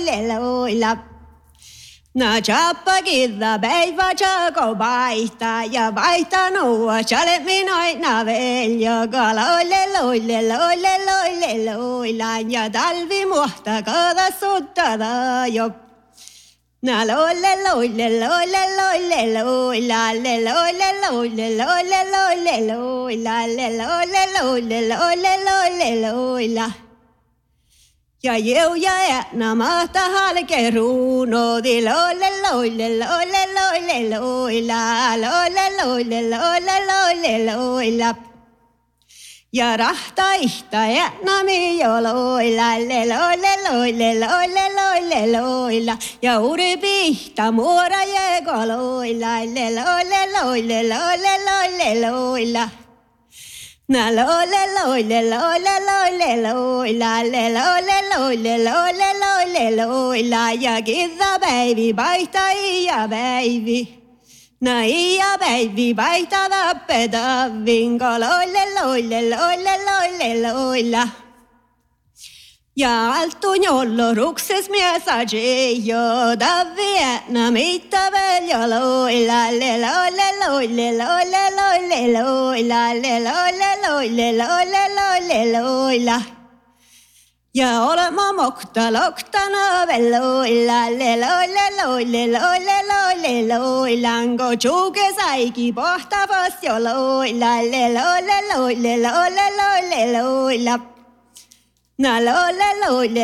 loilla. Na chapagilla päivä chako vaihtaa ja vaihtaa nuo chale minoina veljo loille loilla ja talvi muhta kada suttada jo. Na loille loilla loilla. Ja jeu ja ätnä mahta halke ruunodi loilla. Ja rahta ihta ätnä mijo loilla. Ja uripi ihta muora jeko loilla. Na loilla ja kidda päivi vaihtaa ja päivi. Na ja päivi vaihtaa tappeta vinko loilla. Ja altu jollo rukses miesa jejo davvi ätnä mitta veljo loilla. Ja olema mokta loktana velloilla. Ngo tjuke saiki pohtavas jo loilla. Na loilla